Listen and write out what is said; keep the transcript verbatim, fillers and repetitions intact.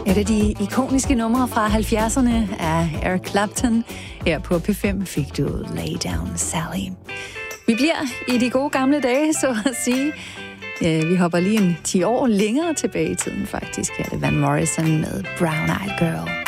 Et af de ikoniske numre fra halvfjerdserne af Eric Clapton. Her på P fem fik du Lay Down Sally. Vi bliver i de gode gamle dage, så at sige. Vi hopper lige en ti år længere tilbage i tiden faktisk. Her er det Van Morrison med Brown Eyed Girl.